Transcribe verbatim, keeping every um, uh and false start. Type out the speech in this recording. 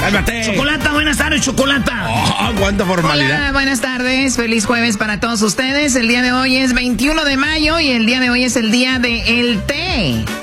Cálmate. Chocolata, buenas tardes, Chocolata. Oh, cuánta formalidad. Hola, buenas tardes. Feliz jueves para todos ustedes. El día de hoy es veintiuno de mayo y el día de hoy es el día del té.